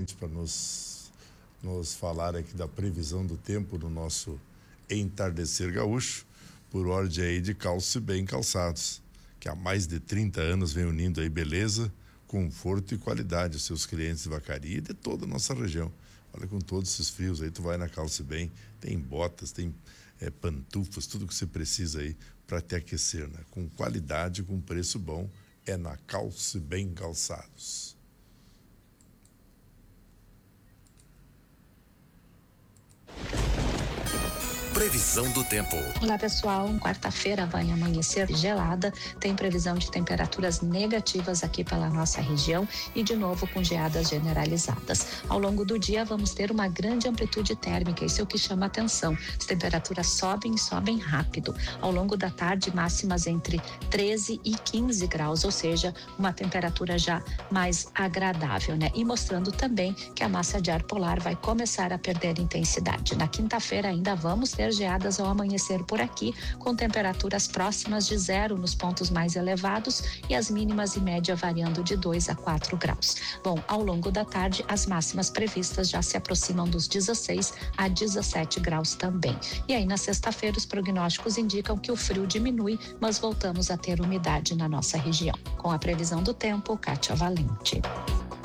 para nos falar aqui da previsão do tempo no nosso entardecer gaúcho, por ordem aí de Calce Bem Calçados, que há mais de 30 anos vem unindo aí beleza, conforto e qualidade aos seus clientes de Vacaria e de toda a nossa região. Olha, com todos esses frios aí, tu vai na Calce Bem, tem botas, tem pantufas, tudo que você precisa aí para te aquecer, né? Com qualidade, com preço bom, é na Calce Bem Calçados. Previsão do tempo. Olá pessoal, quarta-feira vai amanhecer gelada, tem previsão de temperaturas negativas aqui pela nossa região e de novo com geadas generalizadas. Ao longo do dia vamos ter uma grande amplitude térmica, isso é o que chama atenção. As temperaturas sobem rápido. Ao longo da tarde, máximas entre 13 e 15 graus, ou seja, uma temperatura já mais agradável, né? E mostrando também que a massa de ar polar vai começar a perder intensidade. Na quinta-feira ainda vamos ter geadas ao amanhecer por aqui, com temperaturas próximas de 0 nos pontos mais elevados e as mínimas e média variando de 2 a 4 graus. Bom, ao longo da tarde, as máximas previstas já se aproximam dos 16 a 17 graus também. E aí, na sexta-feira, os prognósticos indicam que o frio diminui, mas voltamos a ter umidade na nossa região. Com a previsão do tempo, Kátia Valente.